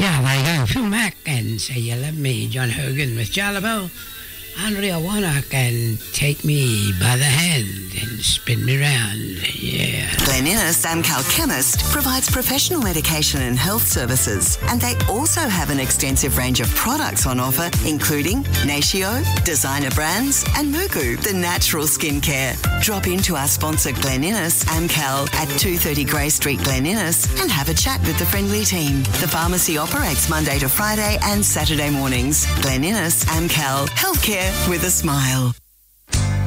Yeah, there you go. Phil Mack and Say You Love Me. John Hogan with Jalabo. Andrea Warnock and Take Me by the Hand and Spin Me Round. Yeah. Glen Innes Amcal Chemist provides professional medication and health services, and they also have an extensive range of products on offer, including Natio, designer brands, and Mugu, the natural skincare. Drop into our sponsor Glen Innes Amcal at 230 Grey Street, Glen Innes, and have a chat with the friendly team. The pharmacy operates Monday to Friday and Saturday mornings. Glen Innes Amcal, healthcare with a smile.